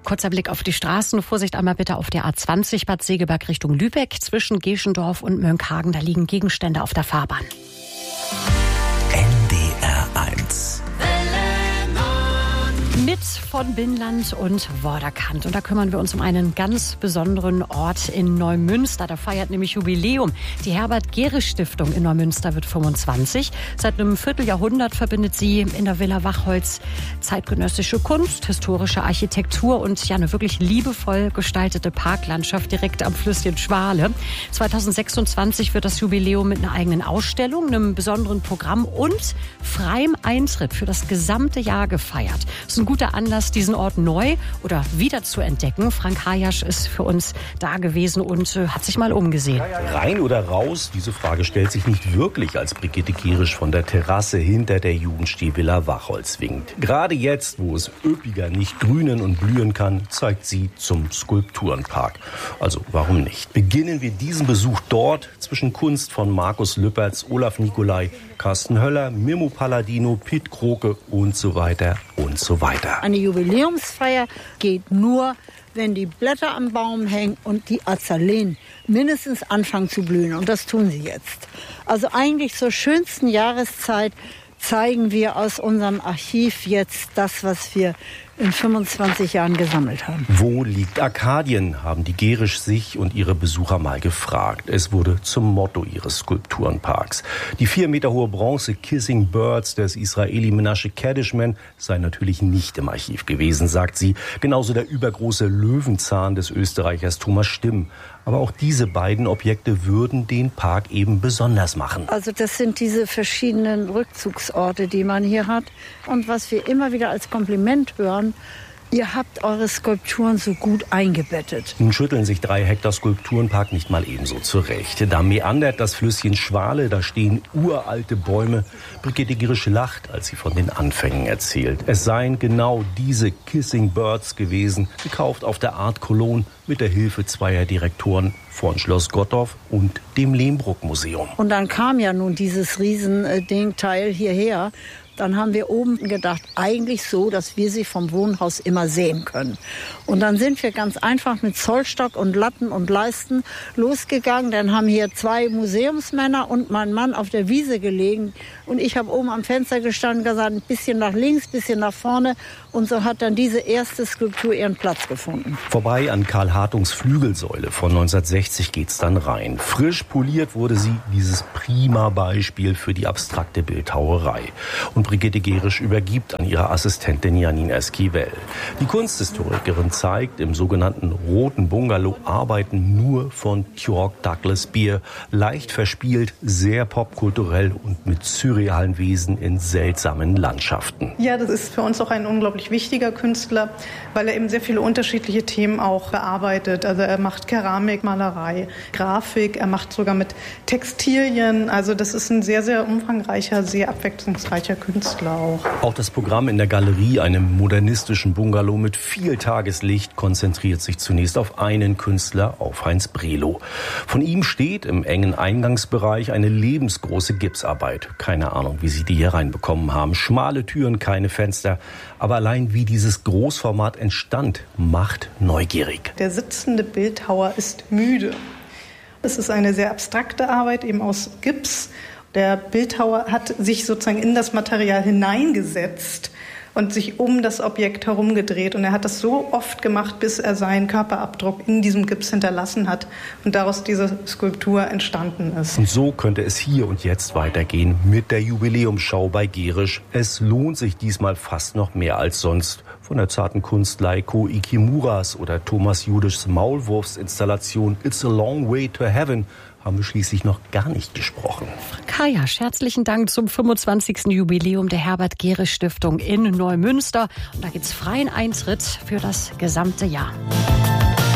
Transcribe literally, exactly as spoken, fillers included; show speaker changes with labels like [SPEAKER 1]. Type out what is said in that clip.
[SPEAKER 1] Kurzer Blick auf die Straßen. Vorsicht einmal bitte auf der A zwanzig Bad Segeberg Richtung Lübeck. Zwischen Geschendorf und Mönckehagen, da liegen Gegenstände auf der Fahrbahn.
[SPEAKER 2] N D R eins.
[SPEAKER 1] Mit von Binnland und Vorderkant. Und da kümmern wir uns um einen ganz besonderen Ort in Neumünster. Da feiert nämlich Jubiläum. Die Herbert-Gerisch-Stiftung in Neumünster wird fünfundzwanzig. Seit einem Vierteljahrhundert verbindet sie in der Villa Wachholz zeitgenössische Kunst, historische Architektur und ja eine wirklich liebevoll gestaltete Parklandschaft direkt am Flüsschen Schwale. zweitausendsechsundzwanzig wird das Jubiläum mit einer eigenen Ausstellung, einem besonderen Programm und freiem Eintritt für das gesamte Jahr gefeiert. Das ist ein guter Anlass, diesen Ort neu oder wieder zu entdecken. Frank Hayasch ist für uns da gewesen und äh, hat sich mal umgesehen.
[SPEAKER 3] Rein oder raus? Diese Frage stellt sich nicht wirklich, als Brigitte Gerisch von der Terrasse hinter der Jugendstilvilla Wachholz winkt. Gerade jetzt, wo es üppiger nicht grünen und blühen kann, zeigt sie zum Skulpturenpark. Also warum nicht? Beginnen wir diesen Besuch dort zwischen Kunst von Markus Lüpertz, Olaf Nicolai, Carsten Höller, Mimmo Palladino, Piet Kroke und so weiter und so weiter.
[SPEAKER 4] Eine Jubiläumsfeier geht nur, wenn die Blätter am Baum hängen und die Azaleen mindestens anfangen zu blühen. Und das tun sie jetzt. Also eigentlich zur schönsten Jahreszeit zeigen wir aus unserem Archiv jetzt das, was wir in fünfundzwanzig Jahren gesammelt haben.
[SPEAKER 3] Wo liegt Arkadien, haben die Gerisch sich und ihre Besucher mal gefragt. Es wurde zum Motto ihres Skulpturenparks. Die vier Meter hohe Bronze Kissing Birds des Israeli Menashe Kadishman sei natürlich nicht im Archiv gewesen, sagt sie. Genauso der übergroße Löwenzahn des Österreichers Thomas Stimm. Aber auch diese beiden Objekte würden den Park eben besonders machen.
[SPEAKER 4] Also das sind diese verschiedenen Rückzugsorte, die man hier hat. Und was wir immer wieder als Kompliment hören, ihr habt eure Skulpturen so gut eingebettet.
[SPEAKER 3] Nun schütteln sich drei Hektar Skulpturenpark nicht mal ebenso zurecht. Da meandert das Flüsschen Schwale, da stehen uralte Bäume. Brigitte Gerisch lacht, als sie von den Anfängen erzählt. Es seien genau diese Kissing Birds gewesen, gekauft auf der Art Cologne mit der Hilfe zweier Direktoren von Schloss Gottorf und dem Lehmbruck-Museum.
[SPEAKER 4] Und dann kam ja nun dieses Riesending-Teil hierher. Dann haben wir oben gedacht, eigentlich so, dass wir sie vom Wohnhaus immer sehen können. Und dann sind wir ganz einfach mit Zollstock und Latten und Leisten losgegangen. Dann haben hier zwei Museumsmänner und mein Mann auf der Wiese gelegen. Und ich habe oben am Fenster gestanden und gesagt, ein bisschen nach links, ein bisschen nach vorne. Und so hat dann diese erste Skulptur ihren Platz gefunden.
[SPEAKER 3] Vorbei an Karl Hartungs Flügelsäule von neunzehnhundertsechzig geht's dann rein. Frisch poliert wurde sie, dieses prima Beispiel für die abstrakte Bildhauerei. Und Brigitte Gerisch übergibt an ihre Assistentin Janine Esquivel. Die Kunsthistorikerin zeigt, im sogenannten Roten Bungalow arbeiten nur von Georg Douglas Beer. Leicht verspielt, sehr popkulturell und mit surrealen Wesen in seltsamen Landschaften.
[SPEAKER 5] Ja, das ist für uns auch ein unglaublich wichtiger Künstler, weil er eben sehr viele unterschiedliche Themen auch bearbeitet. Also er macht Keramik, Malerei, Grafik, er macht sogar mit Textilien. Also das ist ein sehr, sehr umfangreicher, sehr abwechslungsreicher Künstler auch.
[SPEAKER 3] Auch das Programm in der Galerie, einem modernistischen Bungalow mit viel Tageslicht, konzentriert sich zunächst auf einen Künstler, auf Heinz Brelow. Von ihm steht im engen Eingangsbereich eine lebensgroße Gipsarbeit. Keine Ahnung, wie sie die hier reinbekommen haben. Schmale Türen, keine Fenster. Aber allein wie dieses Großformat entstand, macht neugierig.
[SPEAKER 5] Der sitzende Bildhauer ist müde. Es ist eine sehr abstrakte Arbeit, eben aus Gips. Der Bildhauer hat sich sozusagen in das Material hineingesetzt und sich um das Objekt herumgedreht. Und er hat das so oft gemacht, bis er seinen Körperabdruck in diesem Gips hinterlassen hat und daraus diese Skulptur entstanden ist.
[SPEAKER 3] Und so könnte es hier und jetzt weitergehen mit der Jubiläumsschau bei Gerisch. Es lohnt sich diesmal fast noch mehr als sonst. Von der zarten Kunst Leiko Ikimuras oder Thomas Judischs Maulwurfsinstallation It's a Long Way to Heaven haben wir schließlich noch gar nicht gesprochen.
[SPEAKER 1] Frank Hayasch, herzlichen Dank zum fünfundzwanzigsten Jubiläum der Herbert-Gerisch-Stiftung in Neumünster. Und da gibt's freien Eintritt für das gesamte Jahr.